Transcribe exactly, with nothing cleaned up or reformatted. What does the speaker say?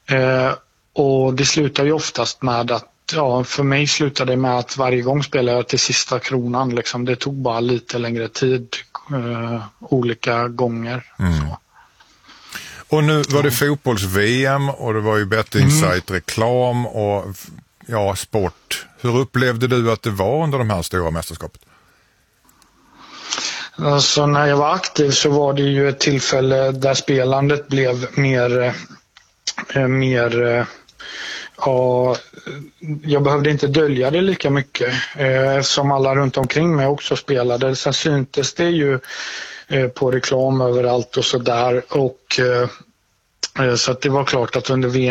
Eh, och det slutar ju oftast med att, ja, för mig slutade det med att varje gång spelade jag till sista kronan. Liksom. Det tog bara lite längre tid eh, olika gånger. Mm. Så. Och nu var det fotbolls-V M och det var ju bettinsight-reklam och ja, sport. Hur upplevde du att det var under de här stora mästerskapet? Alltså när jag var aktiv så var det ju ett tillfälle där spelandet blev mer, eh, mer eh, ja, jag behövde inte dölja det lika mycket eh, eftersom alla runt omkring mig också spelade. Sen syntes det ju eh, på reklam överallt och sådär och eh, så att det var klart att under V M